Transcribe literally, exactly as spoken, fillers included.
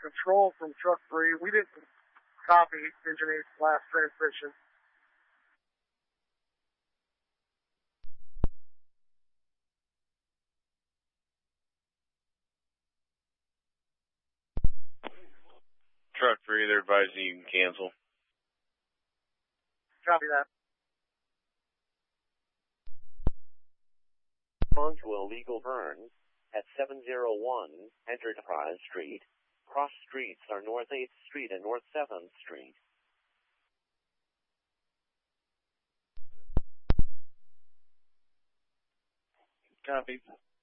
control from truck three. We didn't copy engine eight's last transmission. Truck three, they're advising you can cancel. Copy that. Onto illegal burn at seven oh one Enterprise Street. Cross streets are North eighth Street and North seventh Street. Copy.